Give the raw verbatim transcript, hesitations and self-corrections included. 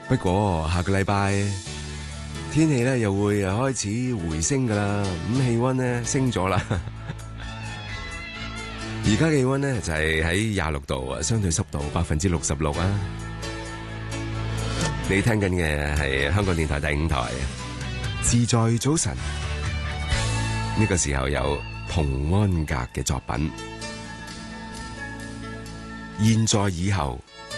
不過下個禮拜天氣咧又會開始回升噶啦，咁氣溫咧升咗啦。而家氣溫咧就係喺廿六度啊，相對濕度百分之六十六啊。你聽緊嘅係香港電台第五台自在早晨，呢個時候有童安格嘅作品，現在以後